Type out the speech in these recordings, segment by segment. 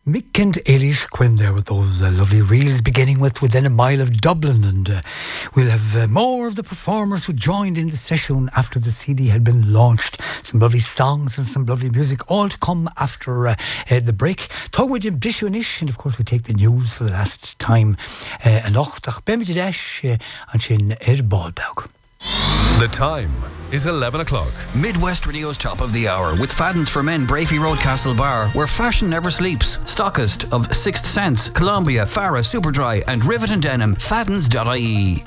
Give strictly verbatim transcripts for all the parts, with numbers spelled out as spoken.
Mick and Eilish Quinn there with those uh, lovely reels, beginning with Within a Mile of Dublin, and uh, we'll have uh, more of the performers who joined in the session after the C D had been launched. Some lovely songs and some lovely music, all to come after uh, uh, the break. Talk with Jim Dishwanish, and of course we take the news for the last time. And Ochtach Bemiddash and Shin Ed Baldbog. The time is eleven o'clock. Midwest Radio's Top of the Hour with Fadden's for Men, Brafey Road, Castle Bar, where fashion never sleeps. Stockist of Sixth Sense, Columbia, Farah, Superdry and Rivet and Denim. Faddens dot I E.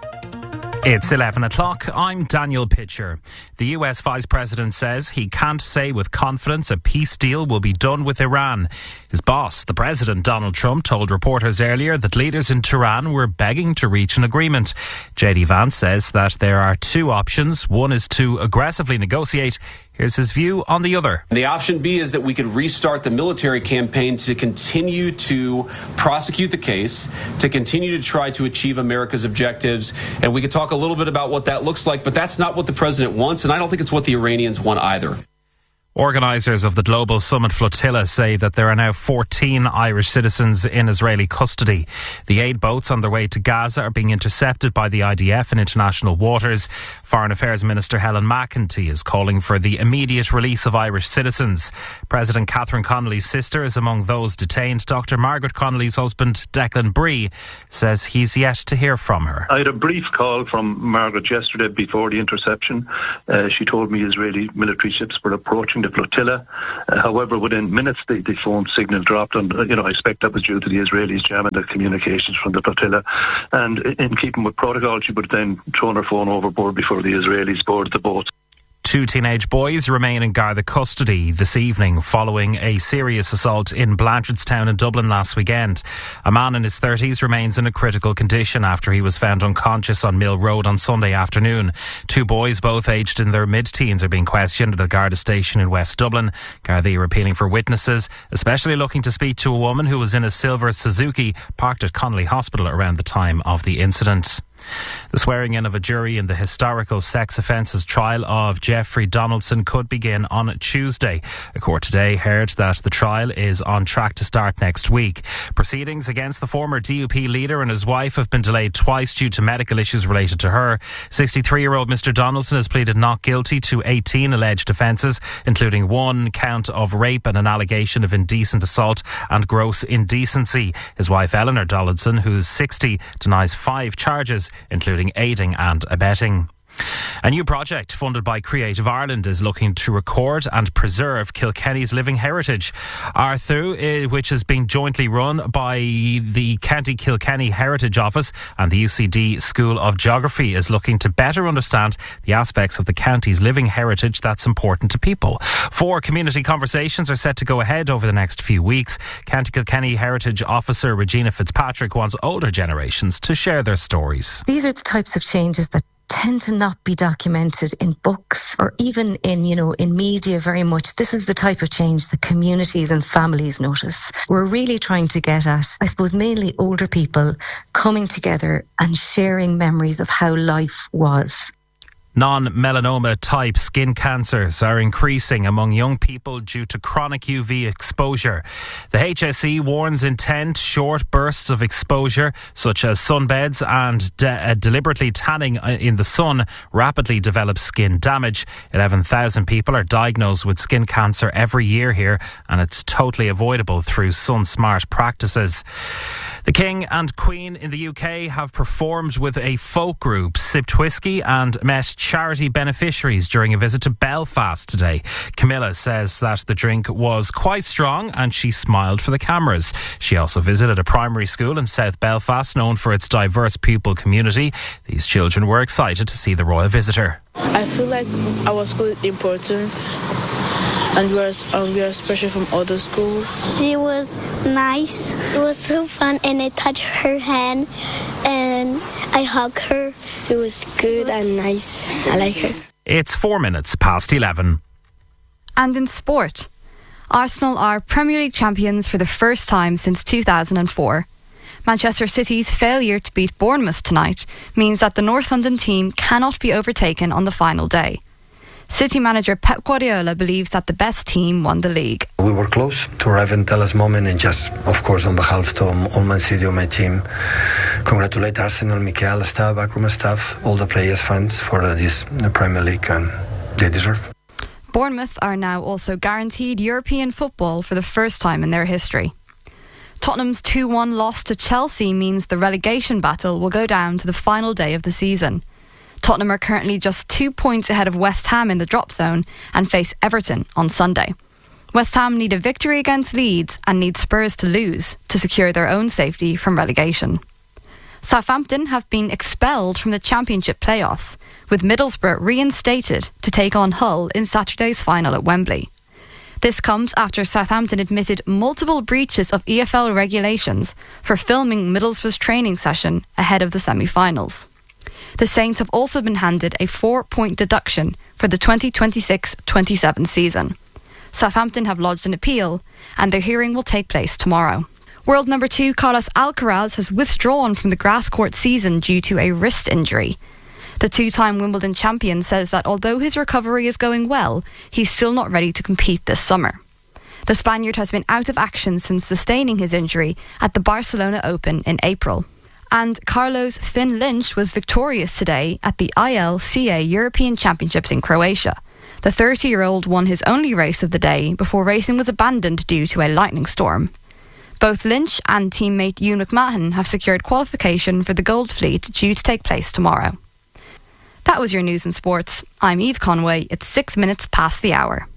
It's eleven o'clock. I'm Daniel Pitcher. The U S Vice President says he can't say with confidence a peace deal will be done with Iran. His boss, the President Donald Trump, told reporters earlier that leaders in Tehran were begging to reach an agreement. J D Vance says that there are two options. One is to aggressively negotiate. Here's his view on the other. The option B is that we could restart the military campaign to continue to prosecute the case, to continue to try to achieve America's objectives. And we could talk a little bit about what that looks like, but that's not what the president wants, and I don't think it's what the Iranians want either. Organisers of the Global Summit Flotilla say that there are now fourteen Irish citizens in Israeli custody. The aid boats on their way to Gaza are being intercepted by the I D F in international waters. Foreign Affairs Minister Helen McEntee is calling for the immediate release of Irish citizens. President Catherine Connolly's sister is among those detained. Doctor Margaret Connolly's husband, Declan Bree, says he's yet to hear from her. I had a brief call from Margaret yesterday before the interception. Uh, she told me Israeli military ships were approaching the flotilla. Uh, however, within minutes, the, the phone signal dropped, and uh, you know, I expect that was due to the Israelis jamming the communications from the flotilla. And in keeping with protocol, she would have then thrown her phone overboard before the Israelis boarded the boat. Two teenage boys remain in Garda custody this evening following a serious assault in Blanchardstown in Dublin last weekend. A man in his thirties remains in a critical condition after he was found unconscious on Mill Road on Sunday afternoon. Two boys, both aged in their mid-teens, are being questioned at a Garda station in West Dublin. Garda are appealing for witnesses, especially looking to speak to a woman who was in a silver Suzuki parked at Connolly Hospital around the time of the incident. The swearing-in of a jury in the historical sex offences trial of Jeffrey Donaldson could begin on Tuesday. A court today heard that the trial is on track to start next week. Proceedings against the former D U P leader and his wife have been delayed twice due to medical issues related to her. sixty-three-year-old Mister Donaldson has pleaded not guilty to eighteen alleged offences, including one count of rape and an allegation of indecent assault and gross indecency. His wife Eleanor Donaldson, who is sixty, denies five charges, including aiding and abetting. A new project funded by Creative Ireland is looking to record and preserve Kilkenny's living heritage. Arthu, which is being jointly run by the County Kilkenny Heritage Office and the U C D School of Geography, is looking to better understand the aspects of the county's living heritage that's important to people. Four community conversations are set to go ahead over the next few weeks. County Kilkenny Heritage Officer Regina Fitzpatrick wants older generations to share their stories. These are the types of changes that tend to not be documented in books or even in, you know, in media very much. This is the type of change that communities and families notice. We're really trying to get at, I suppose, mainly older people coming together and sharing memories of how life was. Non-melanoma type skin cancers are increasing among young people due to chronic U V exposure. The H S E warns intense short bursts of exposure, such as sunbeds and de- uh, deliberately tanning in the sun, rapidly develop skin damage. eleven thousand people are diagnosed with skin cancer every year here, and it's totally avoidable through sun-smart practices. The King and Queen in the U K have performed with a folk group, sipped whiskey and met charity beneficiaries during a visit to Belfast today. Camilla says that the drink was quite strong and she smiled for the cameras. She also visited a primary school in South Belfast known for its diverse pupil community. These children were excited to see the royal visitor. I feel like our school is important, and we are, and we are special from other schools. She was nice. It was so fun, and I touched her hand and I hugged her. It was good and nice. I like her. It's four minutes past eleven. And in sport, Arsenal are Premier League champions for the first time since two thousand four. Manchester City's failure to beat Bournemouth tonight means that the North London team cannot be overtaken on the final day. City manager Pep Guardiola believes that the best team won the league. we were close to arriving at this moment, and just, of course, on behalf of all Man City, my team, congratulate Arsenal, Mikel, staff, backroom staff, all the players, fans for this Premier League, and they deserve. Bournemouth are now also guaranteed European football for the first time in their history. Tottenham's two one loss to Chelsea means the relegation battle will go down to the final day of the season. Tottenham are currently just two points ahead of West Ham in the drop zone and face Everton on Sunday. West Ham need a victory against Leeds and need Spurs to lose to secure their own safety from relegation. Southampton have been expelled from the Championship playoffs, with Middlesbrough reinstated to take on Hull in Saturday's final at Wembley. This comes after Southampton admitted multiple breaches of E F L regulations for filming Middlesbrough's training session ahead of the semi-finals. The Saints have also been handed a four-point deduction for the twenty twenty-six twenty-seven season. Southampton have lodged an appeal, and their hearing will take place tomorrow. World number two Carlos Alcaraz has withdrawn from the grass court season due to a wrist injury. The two-time Wimbledon champion says that although his recovery is going well, he's still not ready to compete this summer. The Spaniard has been out of action since sustaining his injury at the Barcelona Open in April. And Carlos Finn Lynch was victorious today at the I L C A European Championships in Croatia. The thirty-year-old won his only race of the day before racing was abandoned due to a lightning storm. Both Lynch and teammate Ewan McMahon have secured qualification for the Gold Fleet due to take place tomorrow. That was your news and sports. I'm Eve Conway. It's six minutes past the hour.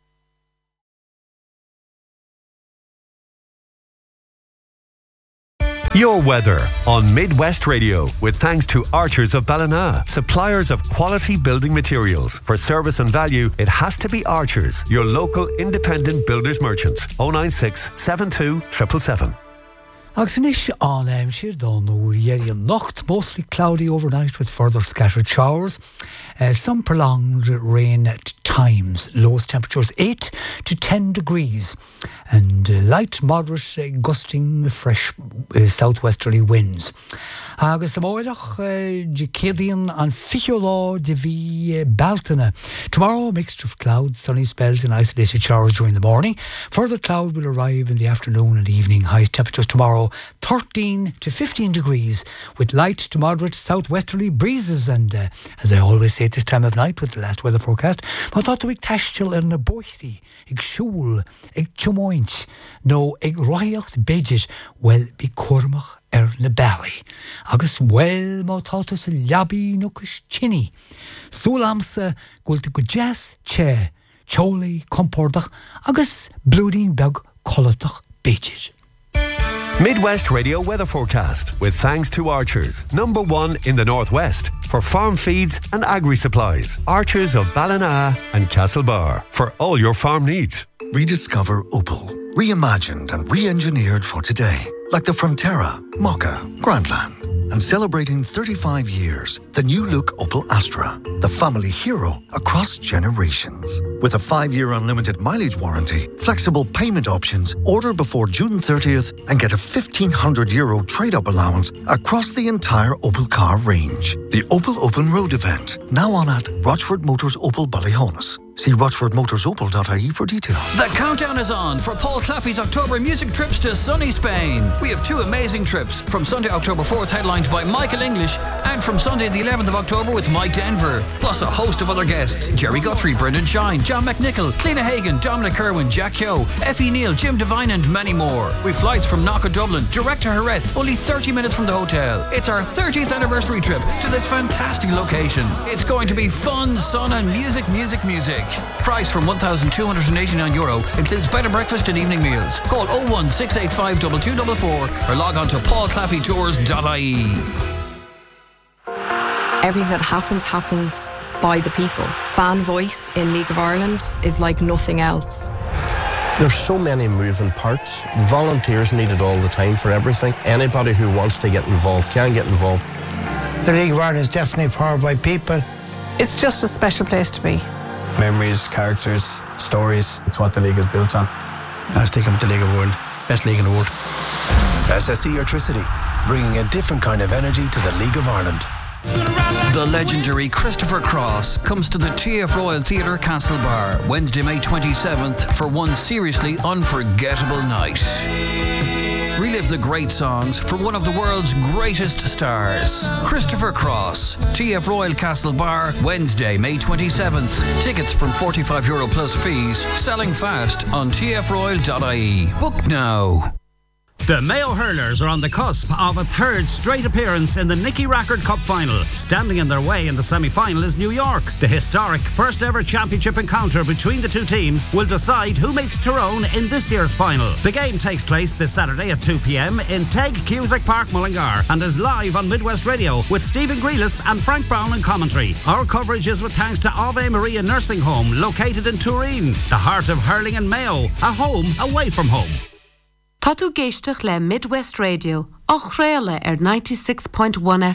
Your weather on Midwest Radio, with thanks to Archers of Ballina, suppliers of quality building materials. For service and value, it has to be Archers, your local independent builders merchant. oh nine six, seven two, seven seven seven. Axonish on um, Shirdon, Yeri Nocht, mostly cloudy overnight with further scattered showers. Uh, some prolonged rain at times. Lowest temperatures eight to ten degrees. And uh, light, moderate, uh, gusting, fresh uh, southwesterly winds. Agus amoidach Jacadian and Fichola de V Baltana. Tomorrow, a mixture of clouds, sunny spells and isolated showers during the morning. Further cloud will arrive in the afternoon and evening. Highest temperatures tomorrow thirteen to fifteen degrees with light to moderate southwesterly breezes. And uh, as I always say at this time of night with the last weather forecast, ma thought to ig tashtil er na boichti, ig shul, ig chumoint, no ig roiocht bedget, well be cormach er na belly. Agus well ma thought us labi nukish chinny. Sulamsa gulti go jazz che, choli compordach, agus blooding beg colotach bedget. Midwest Radio weather forecast with thanks to Archers, number one in the Northwest for farm feeds and agri-supplies. Archers of Ballina and Castlebar for all your farm needs. Rediscover Opel, reimagined and re-engineered for today, like the Frontera, Mokka, Grandland. And celebrating thirty-five years, the new look Opel Astra, the family hero across generations. With a five-year unlimited mileage warranty, flexible payment options, order before June thirtieth and get a fifteen hundred euro trade-up allowance across the entire Opel car range. The Opel Open Road event, now on at Rochford Motors Opel Ballyhonus. See rochford motors opel dot I E for details. The countdown is on for Paul Claffey's October music trips to sunny Spain. We have two amazing trips, from Sunday October fourth headlined by Michael English, and from Sunday the eleventh of October with Mike Denver, plus a host of other guests: Jerry Guthrie, Brendan Shine, John McNichol, Clina Hagan, Dominic Kerwin, Jack Yo, Effie Neal, Jim Devine and many more. With flights from Knock Dublin direct to Jerez, only thirty minutes from the hotel. It's our thirtieth anniversary trip to this fantastic location. It's going to be fun, sun and music, music, music. Price from one thousand two hundred eighty-nine euro, includes bed and breakfast and evening meals. Call oh one six eight five two two four four or log on to paul claffey tours dot I E. Everything that happens, happens by the people. Fan voice in League of Ireland is like nothing else. There's so many moving parts. Volunteers needed all the time for everything. Anybody who wants to get involved can get involved. The League of Ireland is definitely powered by people. It's just a special place to be. Memories, characters, stories. It's what the league is built on. I was thinking of the League of the World. Best league in the world. S S E Electricity, bringing a different kind of energy to the League of Ireland. The legendary Christopher Cross comes to the T F Royal Theatre Castlebar Wednesday, May twenty-seventh for one seriously unforgettable night. Relive the great songs from one of the world's greatest stars. Christopher Cross, T F Royal Castlebar, Wednesday, May twenty-seventh. Tickets from forty-five euro plus fees. Selling fast on t f royal dot I E. Book now. The Mayo Hurlers are on the cusp of a third straight appearance in the Nicky Rackard Cup final. Standing in their way in the semi-final is New York. The historic first ever championship encounter between the two teams will decide who meets Tyrone in this year's final. The game takes place this Saturday at two p.m. in Teg Cusack Park, Mullingar, and is live on Midwest Radio with Stephen Grealis and Frank Brown in commentary. Our coverage is with thanks to Ave Maria Nursing Home, located in Turin, the heart of hurling and Mayo, a home away from home. Tá tú géisteach le Midwest Radio, ó chréile ar ninety-six point one F M.